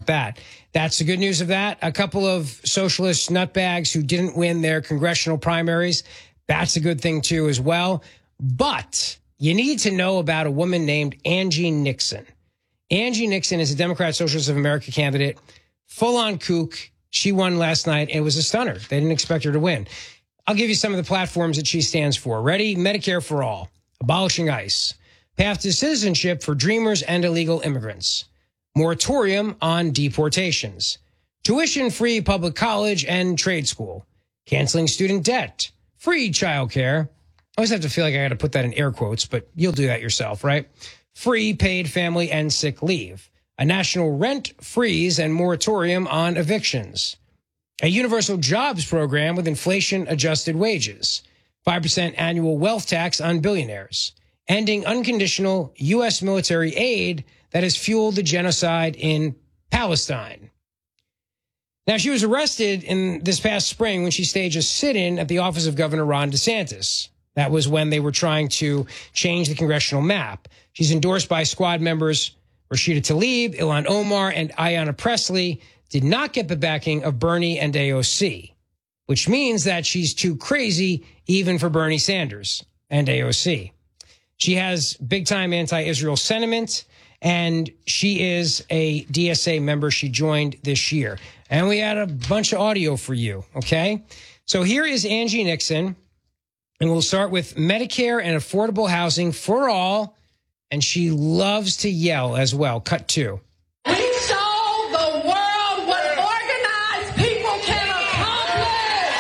bat. That's the good news of that. A couple of socialist nutbags who didn't win their congressional primaries. That's a good thing, too, as well. But you need to know about a woman named Angie Nixon. Angie Nixon is a Democrat Socialist of America candidate, full-on kook. She won last night. It was a stunner. They didn't expect her to win. I'll give you some of the platforms that she stands for. Ready? Medicare for all, abolishing ICE, path to citizenship for dreamers and illegal immigrants, moratorium on deportations, tuition-free public college and trade school, canceling student debt, free childcare. I always have to feel like I got to put that in air quotes, but you'll do that yourself, right? Free paid family and sick leave, a national rent freeze and moratorium on evictions, a universal jobs program with inflation-adjusted wages, 5% annual wealth tax on billionaires, ending unconditional U.S. military aid that has fueled the genocide in Palestine. Now, she was arrested in this past spring when she staged a sit-in at the office of Governor Ron DeSantis. That was when they were trying to change the congressional map. She's endorsed by squad members Rashida Tlaib, Ilhan Omar, and Ayanna Pressley, did not get the backing of Bernie and AOC, which means that she's too crazy even for Bernie Sanders and AOC. She has big-time anti-Israel sentiment, and she is a DSA member. She joined this year. And we had a bunch of audio for you, okay? So here is Angie Nixon, and we'll start with Medicare and affordable housing for all, and she loves to yell as well. Cut 2. We show the world what organized people can accomplish.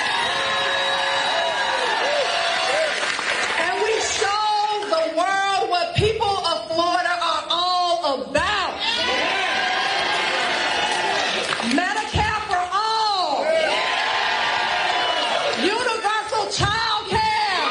And we show the world what people of Florida are all about. Medicare for all. Universal child care.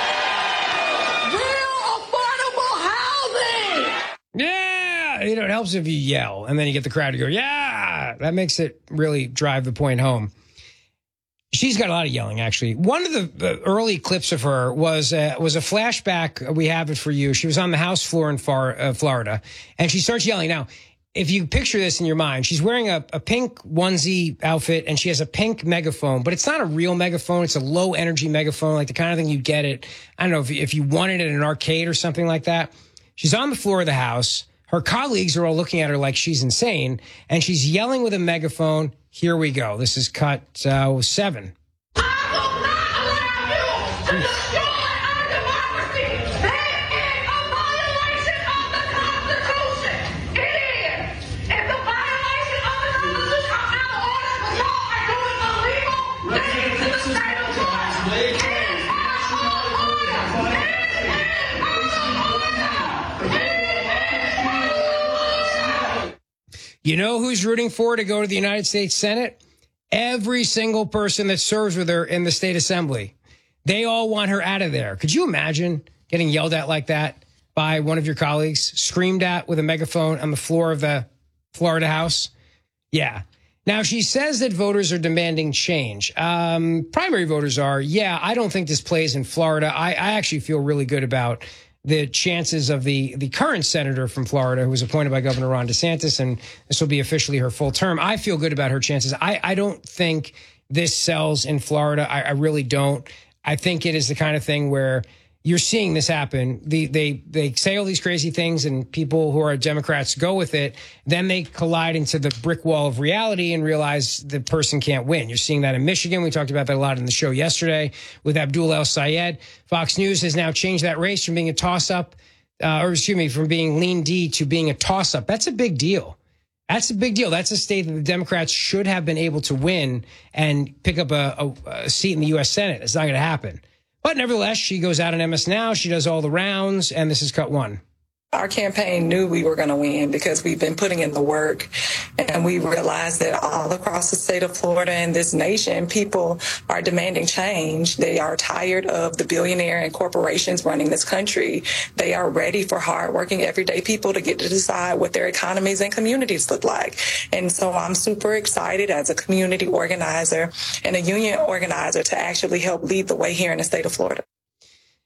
Real affordable housing. Yeah, you know, it helps if you yell and then you get the crowd to go, yeah, that makes it really drive the point home. She's got a lot of yelling, actually. One of the early clips of her was a flashback. We have it for you. She was on the House floor in Florida, and she starts yelling. Now, if you picture this in your mind, she's wearing a pink onesie outfit, and she has a pink megaphone, but it's not a real megaphone. It's a low-energy megaphone, like the kind of thing you get at, I don't know, if you wanted it in an arcade or something like that. She's on the floor of the House. Her colleagues are all looking at her like she's insane, and she's yelling with a megaphone. Here we go. This is cut 7. I will not allow you to destroy our democracy. That is a violation of the Constitution. It is. If the violation of the Constitution are out of order, but y'all are doing illegal things to the state of Florida. It is out of order. It is out of order. You know who's rooting for her to go to the United States Senate? Every single person that serves with her in the state assembly. They all want her out of there. Could you imagine getting yelled at like that by one of your colleagues, screamed at with a megaphone on the floor of the Florida House? Yeah. Now, she says that voters are demanding change. Primary voters are. Yeah, I don't think this plays in Florida. I actually feel really good about the chances of the current senator from Florida, who was appointed by Governor Ron DeSantis, and this will be officially her full term. I feel good about her chances. I don't think this sells in Florida. I really don't. I think it is the kind of thing where you're seeing this happen. They say all these crazy things, and people who are Democrats go with it. Then they collide into the brick wall of reality and realize the person can't win. You're seeing that in Michigan. We talked about that a lot in the show yesterday with Abdul El Sayed. Fox News has now changed that race from being a toss-up, from being lean D to being a toss-up. That's a big deal. That's a big deal. That's a state that the Democrats should have been able to win and pick up a seat in the U.S. Senate. It's not going to happen. But nevertheless, she goes out on MS Now. She does all the rounds, and this is cut 1. Our campaign knew we were going to win because we've been putting in the work, and we realized that all across the state of Florida and this nation, people are demanding change. They are tired of the billionaire and corporations running this country. They are ready for hardworking, everyday people to get to decide what their economies and communities look like. And so I'm super excited as a community organizer and a union organizer to actually help lead the way here in the state of Florida.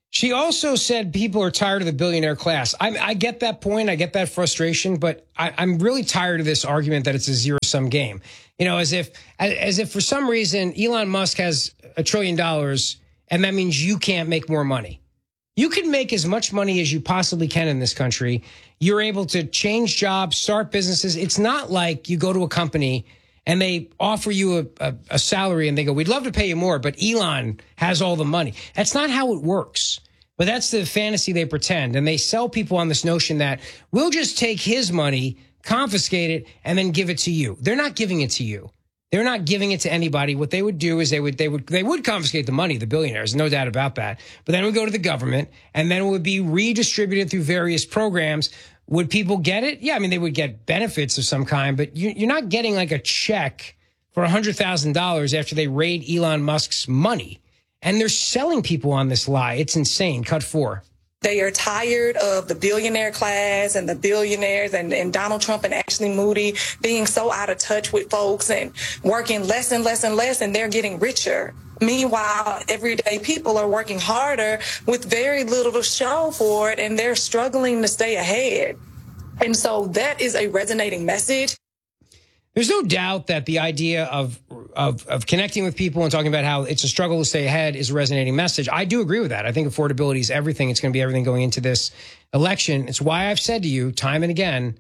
She also said people are tired of the billionaire class. I get that point. I get that frustration, but I'm really tired of this argument that it's a zero-sum game. You know, as if for some reason Elon Musk has $1 trillion and that means you can't make more money. You can make as much money as you possibly can in this country. You're able to change jobs, start businesses. It's not like you go to a company and they offer you a salary and they go, we'd love to pay you more, but Elon has all the money. That's not how it works. But that's the fantasy they pretend. And they sell people on this notion that we'll just take his money, confiscate it, and then give it to you. They're not giving it to you. They're not giving it to anybody. What they would do is they would confiscate the money, the billionaires, no doubt about that. But then it would go to the government, and then it would be redistributed through various programs. Would people get it? Yeah, I mean, they would get benefits of some kind, but you're not getting like a check for $100,000 after they raid Elon Musk's money. And they're selling people on this lie. It's insane. Cut 4. They are tired of the billionaire class and the billionaires and Donald Trump and Ashley Moody being so out of touch with folks and working less and less and less, and they're getting richer. Meanwhile, everyday people are working harder with very little to show for it, and they're struggling to stay ahead. And so that is a resonating message. There's no doubt that the idea of connecting with people and talking about how it's a struggle to stay ahead is a resonating message. I do agree with that. I think affordability is everything. It's going to be everything going into this election. It's why I've said to you time and again,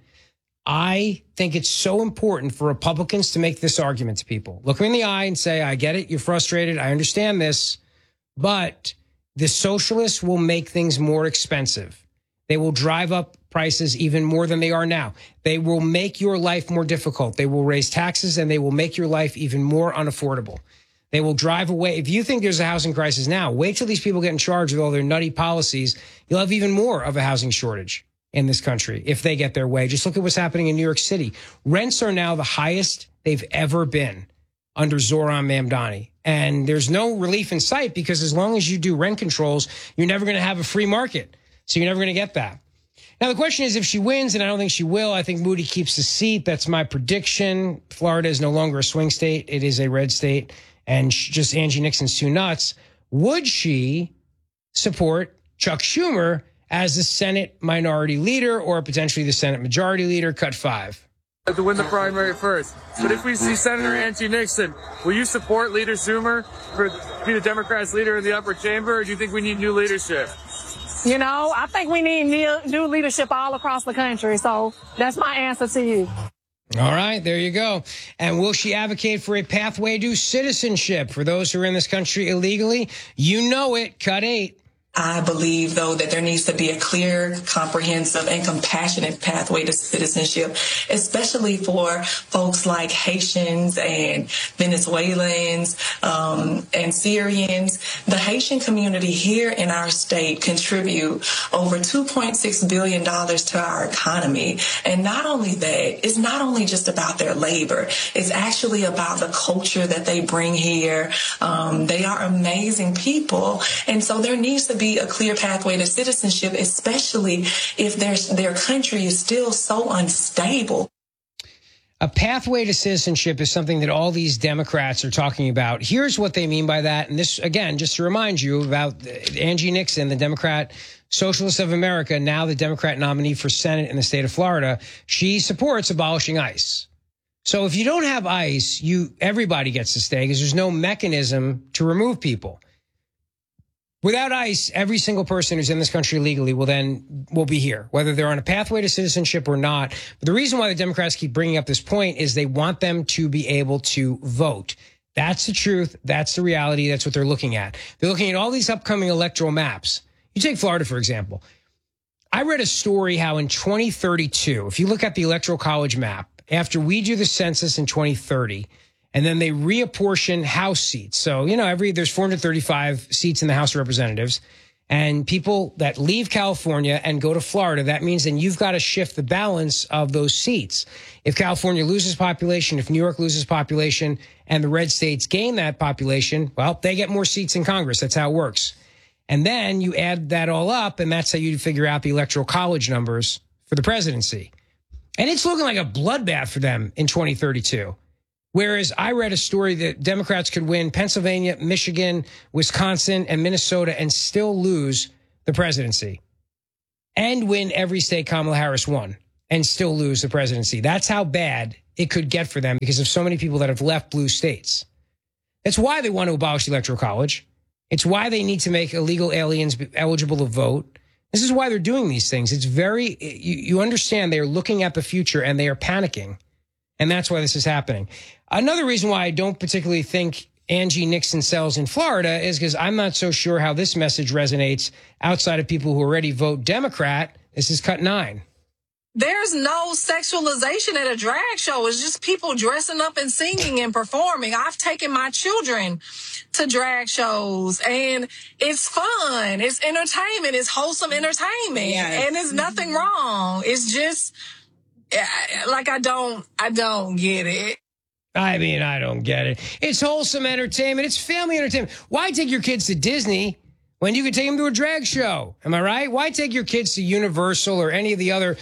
I think it's so important for Republicans to make this argument to people. Look them in the eye and say, I get it. You're frustrated. I understand this. But the socialists will make things more expensive. They will drive up prices even more than they are now. They will make your life more difficult. They will raise taxes and they will make your life even more unaffordable. They will drive away. If you think there's a housing crisis now, wait till these people get in charge with all their nutty policies. You'll have even more of a housing shortage in this country if they get their way. Just look at what's happening in New York City. Rents are now the highest they've ever been under Zoran Mamdani. And there's no relief in sight because as long as you do rent controls, you're never going to have a free market. So you're never going to get that. Now, the question is if she wins, and I don't think she will, I think Moody keeps the seat. That's my prediction. Florida is no longer a swing state. It is a red state. And just Angie Nixon's too nuts. Would she support Chuck Schumer as the Senate minority leader or potentially the Senate majority leader? Cut 5. To win the primary first. But if we see Senator Angie Nixon, will you support Leader Schumer for be the Democrats' leader in the upper chamber, or do you think we need new leadership? You know, I think we need new leadership all across the country. So that's my answer to you. All right, there you go. And will she advocate for a pathway to citizenship for those who are in this country illegally? You know it. Cut 8. I believe, though, that there needs to be a clear, comprehensive, and compassionate pathway to citizenship, especially for folks like Haitians and Venezuelans and Syrians. The Haitian community here in our state contribute over $2.6 billion to our economy. And not only that, it's not only just about their labor. It's actually about the culture that they bring here. They are amazing people. And so there needs to be a clear pathway to citizenship, especially if their country is still so unstable. A pathway to citizenship is something that all these Democrats are talking about. Here's what they mean by that. And this, again, just to remind you about Angie Nixon, the Democrat Socialist of America, now the Democrat nominee for Senate in the state of Florida. She supports abolishing ICE. So if you don't have ICE, everybody gets to stay because there's no mechanism to remove people. Without ICE, every single person who's in this country legally will be here, whether they're on a pathway to citizenship or not. But the reason why the Democrats keep bringing up this point is they want them to be able to vote. That's the truth. That's the reality. That's what they're looking at. They're looking at all these upcoming electoral maps. You take Florida, for example. I read a story how in 2032, if you look at the Electoral College map, after we do the census in 2030, and then they reapportion House seats. So, there's 435 seats in the House of Representatives. And people that leave California and go to Florida, that means then you've got to shift the balance of those seats. If California loses population, if New York loses population, and the red states gain that population, well, they get more seats in Congress. That's how it works. And then you add that all up, and that's how you figure out the Electoral College numbers for the presidency. And it's looking like a bloodbath for them in 2032. Whereas I read a story that Democrats could win Pennsylvania, Michigan, Wisconsin, and Minnesota and still lose the presidency and win every state Kamala Harris won and still lose the presidency. That's how bad it could get for them because of so many people that have left blue states. That's why they want to abolish the Electoral College. It's why they need to make illegal aliens eligible to vote. This is why they're doing these things. It's very, you understand they're looking at the future and they are panicking. And that's why this is happening. Another reason why I don't particularly think Angie Nixon sells in Florida is because I'm not so sure how this message resonates outside of people who already vote Democrat. This is cut 9. There's no sexualization at a drag show. It's just people dressing up and singing and performing. I've taken my children to drag shows and it's fun. It's entertainment. It's wholesome entertainment. Yes. And there's nothing wrong. It's just like, I don't get it. I mean, I don't get it. It's wholesome entertainment. It's family entertainment. Why take your kids to Disney when you could take them to a drag show? Am I right? Why take your kids to Universal or any of the other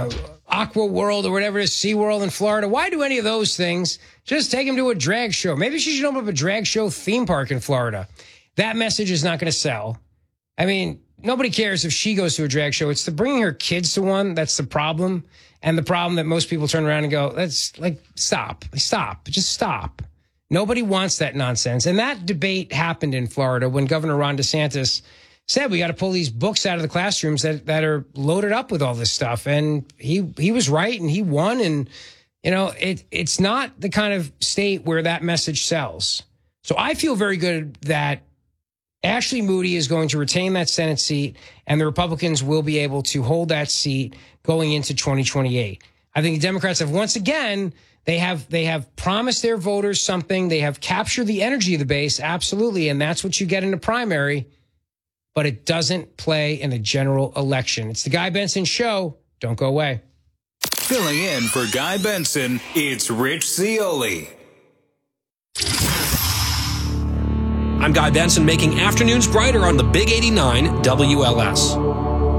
Aqua World or whatever it is, SeaWorld in Florida? Why do any of those things? Just take them to a drag show. Maybe she should open up a drag show theme park in Florida. That message is not going to sell. I mean, nobody cares if she goes to a drag show. It's the bringing her kids to one that's the problem. And the problem that most people turn around and go, that's like, stop, just stop. Nobody wants that nonsense. And that debate happened in Florida when Governor Ron DeSantis said we got to pull these books out of the classrooms that are loaded up with all this stuff. And he was right and he won. And, you know, it's not the kind of state where that message sells. So I feel very good that Ashley Moody is going to retain that Senate seat and the Republicans will be able to hold that seat going into 2028. I think the Democrats have once again, they have promised their voters something. They have captured the energy of the base. Absolutely. And that's what you get in a primary, but it doesn't play in a general election. It's the Guy Benson Show. Don't go away. Filling in for Guy Benson, it's Rich Zeoli. I'm Guy Benson, making afternoons brighter on the Big 89 WLS.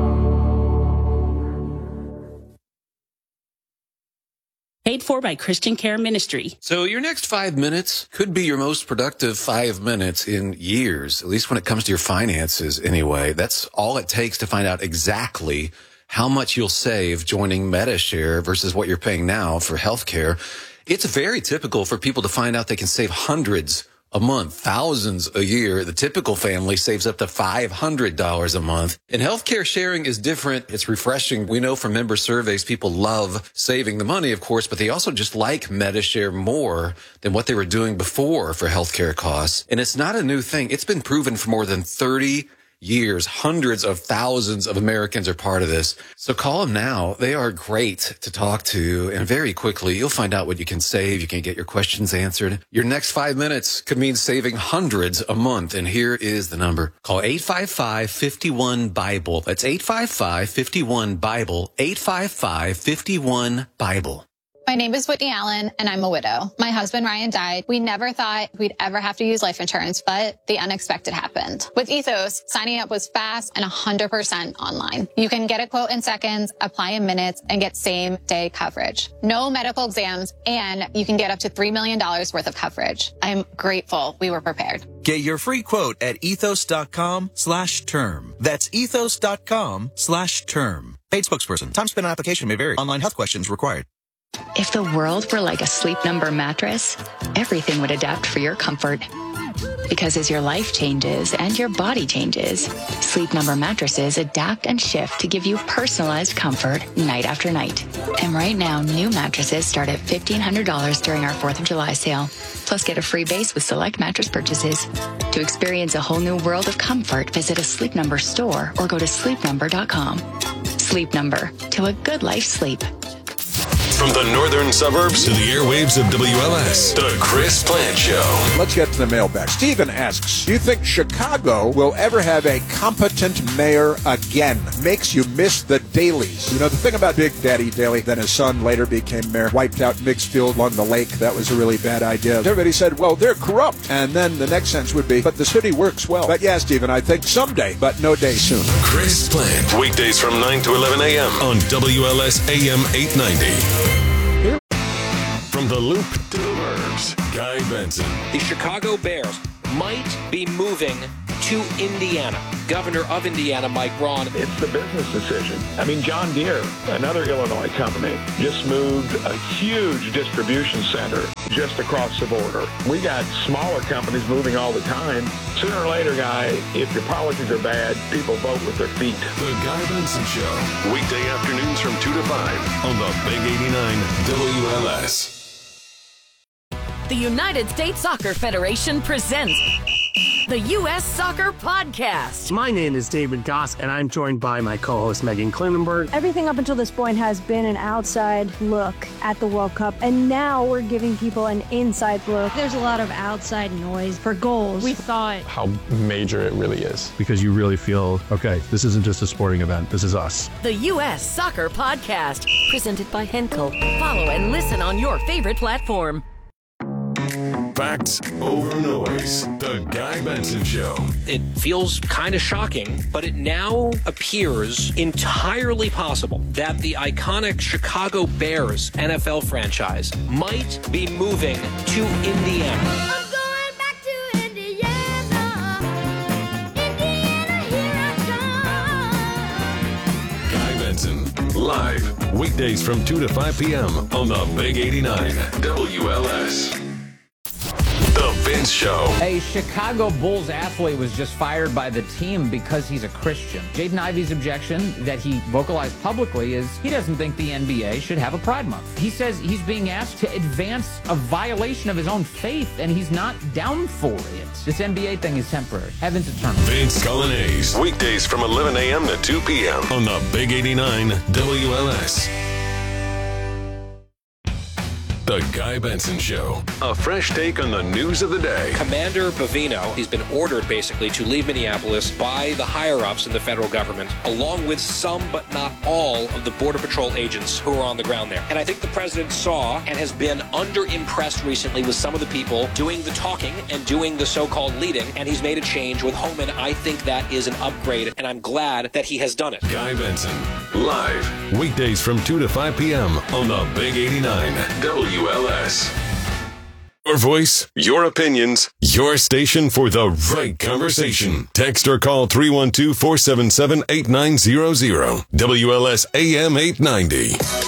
Paid for by Christian Care Ministry. So your next 5 minutes could be your most productive 5 minutes in years, at least when it comes to your finances anyway. That's all it takes to find out exactly how much you'll save joining Medi-Share versus what you're paying now for healthcare. It's very typical for people to find out they can save hundreds a month, thousands a year. The typical family saves up to $500 a month. And healthcare sharing is different. It's refreshing. We know from member surveys, people love saving the money, of course, but they also just like Medi-Share more than what they were doing before for healthcare costs. And it's not a new thing. It's been proven for more than 30 years. Hundreds of thousands of Americans are part of this. So call them now. They are great to talk to. And very quickly, you'll find out what you can save. You can get your questions answered. Your next 5 minutes could mean saving hundreds a month. And here is the number. Call 855-51-BIBLE. That's 855-51-BIBLE. 855-51-BIBLE. My name is Whitney Allen, and I'm a widow. My husband, Ryan, died. We never thought we'd ever have to use life insurance, but the unexpected happened. With Ethos, signing up was fast and 100% online. You can get a quote in seconds, apply in minutes, and get same-day coverage. No medical exams, and you can get up to $3 million worth of coverage. I'm grateful we were prepared. Get your free quote at ethos.com/term. That's ethos.com/term. Paid spokesperson. Time spent on application may vary. Online health questions required. If the world were like a Sleep Number mattress, everything would adapt for your comfort. Because as your life changes and your body changes, Sleep Number mattresses adapt and shift to give you personalized comfort night after night. And right now, new mattresses start at $1,500 during our 4th of July sale. Plus, get a free base with select mattress purchases. To experience a whole new world of comfort, visit a Sleep Number store or go to sleepnumber.com. Sleep Number, to a good life sleep. From the northern suburbs to the airwaves of WLS, the Chris Plante Show. Let's get to the mailbag. Stephen asks, do you think Chicago will ever have a competent mayor again? Makes you miss the Daleys. You know, the thing about Big Daddy Daley, then his son later became mayor, wiped out mixed field along the lake. That was a really bad idea. Everybody said, well, they're corrupt. And then the next sentence would be, but the city works well. But yeah, Stephen, I think someday, but no day soon. Chris Plante, weekdays from 9 to 11 a.m. on WLS AM 890. From the Loop to the Burbs, Guy Benson. The Chicago Bears might be moving to Indiana. Governor of Indiana, Mike Braun. It's the business decision. I mean, John Deere, another Illinois company, just moved a huge distribution center just across the border. We got smaller companies moving all the time. Sooner or later, Guy, if your policies are bad, people vote with their feet. The Guy Benson Show. Weekday afternoons from 2 to 5 on the Big 89 WLS. The United States Soccer Federation presents the U.S. Soccer Podcast. My name is David Goss, and I'm joined by my co-host Megan Klinenberg. Everything up until this point has been an outside look at the World Cup, and now we're giving people an inside look. There's a lot of outside noise for goals. We thought how major it really is. Because you really feel, okay, this isn't just a sporting event, this is us. The U.S. Soccer Podcast, presented by Henkel. Follow and listen on your favorite platform. Facts over noise. The Guy Benson Show. It feels kind of shocking, but it now appears entirely possible that the iconic Chicago Bears NFL franchise might be moving to Indiana. I'm going back to Indiana. Indiana, here I come. Guy Benson, live, weekdays from 2 to 5 p.m. on the Big 89 WLS. The Vince Show. A Chicago Bulls athlete was just fired by the team because he's a Christian. Jaden Ivey's objection that he vocalized publicly is he doesn't think the NBA should have a Pride Month. He says he's being asked to advance a violation of his own faith, and he's not down for it. This NBA thing is temporary. Heaven's eternal. Vince Colonnese. Weekdays from 11 a.m. to 2 p.m. on the Big 89 WLS. The Guy Benson Show. A fresh take on the news of the day. Commander Bovino, he's been ordered basically to leave Minneapolis by the higher-ups in the federal government, along with some but not all of the Border Patrol agents who are on the ground there. And I think the president saw and has been under-impressed recently with some of the people doing the talking and doing the so-called leading, and he's made a change with Homan. I think that is an upgrade, and I'm glad that he has done it. Guy Benson, live, weekdays from 2 to 5 p.m. on the Big 89 WLS. Your voice, your opinions, your station for the right conversation. Text or call 312-477-8900. WLS AM 890.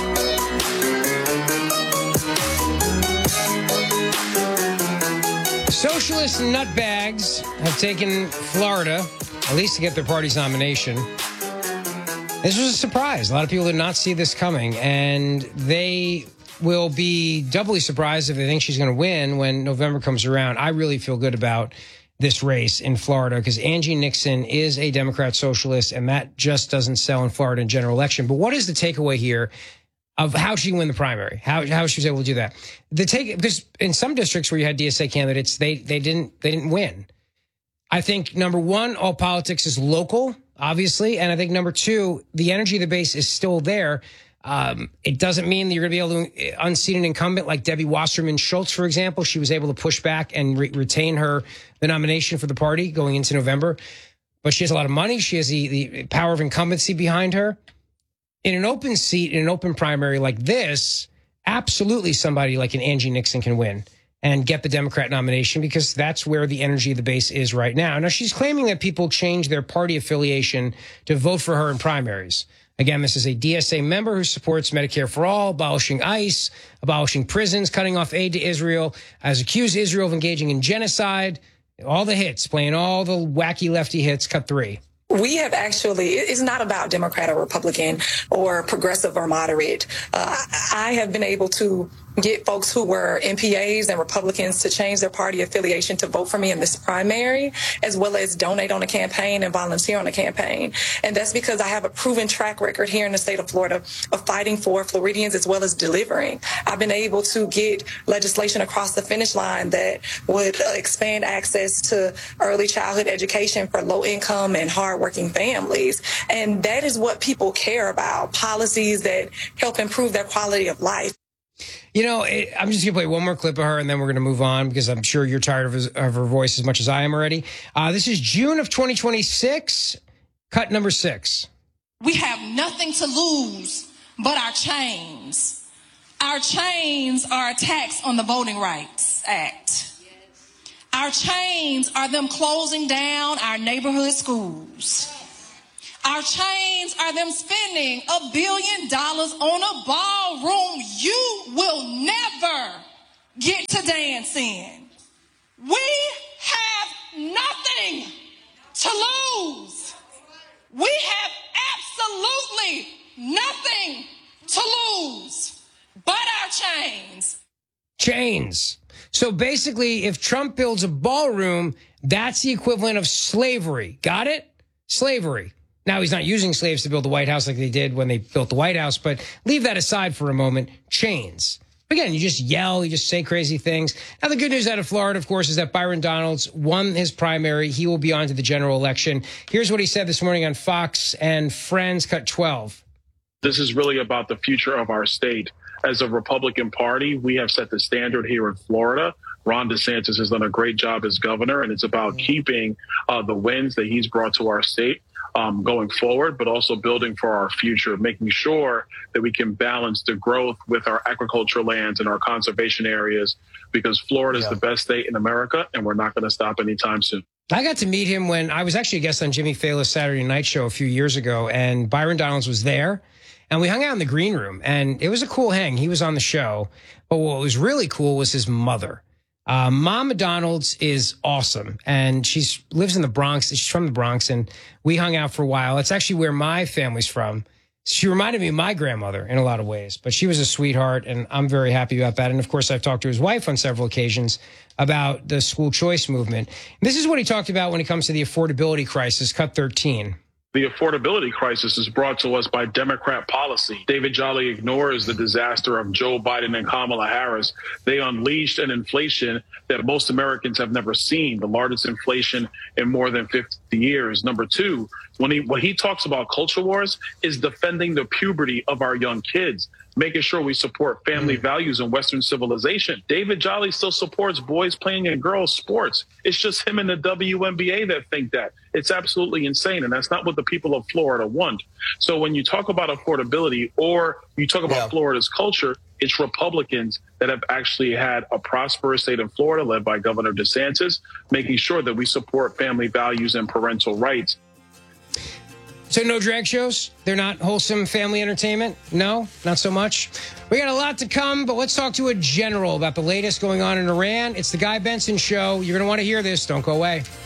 Socialist nutbags have taken Florida, at least to get their party's nomination. This was a surprise. A lot of people did not see this coming, and they will be doubly surprised if they think she's going to win when November comes around. I really feel good about this race in Florida because Angie Nixon is a Democrat socialist, and that just doesn't sell in Florida in general election. But what is the takeaway here of how she won the primary? How she was able to do that? Because in some districts where you had DSA candidates, they didn't win. I think number one, all politics is local, obviously, and I think number two, the energy of the base is still there. It doesn't mean that you're going to be able to unseat an incumbent like Debbie Wasserman Schultz, for example. She was able to push back and retain the nomination for the party going into November. But she has a lot of money. She has the power of incumbency behind her. In an open seat, in an open primary like this, absolutely somebody like an Angie Nixon can win and get the Democrat nomination because that's where the energy of the base is right now. Now, she's claiming that people change their party affiliation to vote for her in primaries. Again, this is a DSA member who supports Medicare for all, abolishing ICE, abolishing prisons, cutting off aid to Israel, has accused Israel of engaging in genocide. All the hits, playing all the wacky lefty hits, cut three. We have actually, it's not about Democrat or Republican or progressive or moderate. I have been able to get folks who were MPAs and Republicans to change their party affiliation to vote for me in this primary, as well as donate on a campaign and volunteer on a campaign. And that's because I have a proven track record here in the state of Florida of fighting for Floridians as well as delivering. I've been able to get legislation across the finish line that would expand access to early childhood education for low-income and hardworking families. And that is what people care about, policies that help improve their quality of life. You know, I'm just going to play one more clip of her, and then we're going to move on because I'm sure you're tired of her voice as much as I am already. This is June of 2026, cut number 6. We have nothing to lose but our chains. Our chains are a tax on the Voting Rights Act. Our chains are them closing down our neighborhood schools. Our chains are them spending $1 billion on a ballroom you will never get to dance in. We have nothing to lose. We have absolutely nothing to lose but our chains. Chains. So basically, if Trump builds a ballroom, that's the equivalent of slavery. Got it? Slavery. Now, he's not using slaves to build the White House like they did when they built the White House, but leave that aside for a moment. Chains. Again, you just yell, you just say crazy things. Now, the good news out of Florida, of course, is that Byron Donalds won his primary. He will be on to the general election. Here's what he said this morning on Fox and Friends, Cut 12. This is really about the future of our state. As a Republican Party, we have set the standard here in Florida. Ron DeSantis has done a great job as governor, and it's about keeping the wins that he's brought to our state going forward, but also building for our future, making sure that we can balance the growth with our agricultural lands and our conservation areas, because Florida is the best state in America, and we're not going to stop anytime soon. I got to meet him when I was actually a guest on Jimmy Fallon's Saturday Night Show a few years ago, and Byron Donalds was there, and we hung out in the green room, and it was a cool hang. He was on the show, but what was really cool was his mother. Mama Donalds is awesome, and she lives in the Bronx. She's from the Bronx, and we hung out for a while. It's actually where my family's from. She reminded me of my grandmother in a lot of ways, but she was a sweetheart, and I'm very happy about that. And, of course, I've talked to his wife on several occasions about the school choice movement. This is what he talked about when it comes to the affordability crisis, Cut 13. The affordability crisis is brought to us by Democrat policy. David Jolly ignores the disaster of Joe Biden and Kamala Harris. They unleashed an inflation that most Americans have never seen, the largest inflation in more than 50 years. Number two, when he talks about culture wars, is defending the puberty of our young kids, making sure we support family values and Western civilization. David Jolly still supports boys playing in girls' sports. It's just him and the WNBA that think that. It's absolutely insane, and that's not what the people of Florida want. So when you talk about affordability or you talk about Florida's culture, it's Republicans that have actually had a prosperous state in Florida led by Governor DeSantis, making sure that we support family values and parental rights. So no drag shows? They're not wholesome family entertainment? No, not so much. We got a lot to come, but let's talk to a general about the latest going on in Iran. It's the Guy Benson Show. You're going to want to hear this. Don't go away.